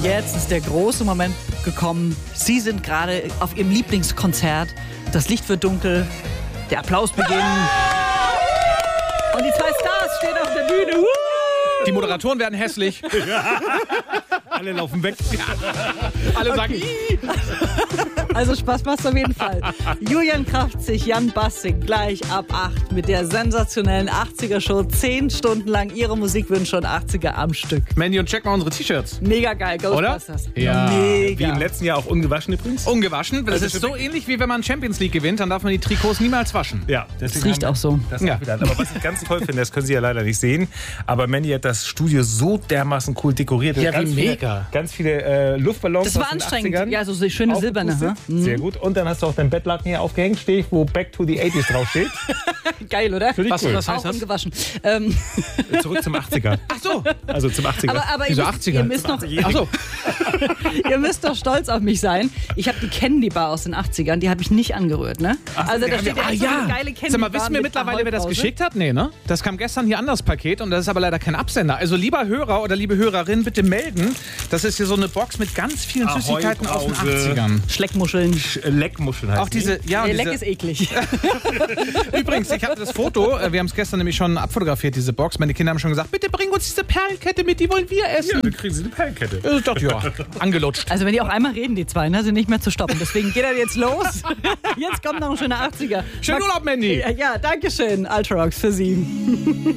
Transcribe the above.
jetzt ist der große Moment gekommen. Sie sind gerade auf Ihrem Lieblingskonzert. Das Licht wird dunkel. Der Applaus beginnt. Und die zwei Stars stehen auf der Bühne. Die Moderatoren werden hässlich. Alle laufen weg. Alle sagen, Also Spaß macht's auf jeden Fall. Julian Kraftzig, Jan Bassig gleich ab 8 mit der sensationellen 80er-Show. 10 Stunden lang ihre Musikwünsche und 80er am Stück. Mandy, und check mal unsere T-Shirts. Mega geil, Ghostbusters. Ja. Wie Mega. im letzten Jahr auch ungewaschen übrigens. Ungewaschen. Das ist so ähnlich, wie wenn man Champions League gewinnt, dann darf man die Trikots niemals waschen. Ja, Das riecht auch so. Das Ja. auch wieder. Aber was ich ganz toll finde, das können Sie ja leider nicht sehen, aber Mandy hat das Studio so dermaßen cool dekoriert. Ja, ganz wie viele, mega. Ganz viele Luftballons Das war aus den anstrengend. 80ern. Ja, so schöne silberne. aufgepustet. Sehr gut. Und dann hast du auch dein Bettlaken hier aufgehängt, steht, wo Back to the 80s draufsteht. Geil, oder? Finde ich Was, cool. was heißt Auch das? ungewaschen. Zurück zum 80er. Ach so. Also zum 80er. Aber Wieso ihr, 80er? ihr, müsst doch, Ach so. ihr müsst doch stolz auf mich sein. Ich habe die Candy Bar aus den 80ern, die habe ich nicht angerührt, ne? Also da steht ja so eine geile Candy Sag mal, Bar wissen wir mit mittlerweile, wer das Ahoi-Brause. geschickt hat? Nee, ne? Das kam gestern hier an das Paket und das ist aber leider kein Absender. Also lieber Hörer oder liebe Hörerin, bitte melden. Das ist hier so eine Box mit ganz vielen Süßigkeiten aus den Ahoi-Brause. 80ern. Schleckmuscheln. Leckmuscheln heißt Auch diese, ja, und Leck diese, ist eklig. übrigens, ich hatte das Foto, wir haben es gestern nämlich schon abfotografiert, diese Box. Meine Kinder haben schon gesagt, bitte bring uns diese Perlenkette mit, die wollen wir essen. Ja, dann kriegen Sie eine Perlenkette. Ich dachte, ja, angelutscht. Also wenn die auch einmal reden, die zwei, ne, sind nicht mehr zu stoppen. Deswegen geht er jetzt los. Jetzt kommt noch ein schöner 80er. Schönen Urlaub, Mandy. Ja, danke schön, Ultravox für Sie.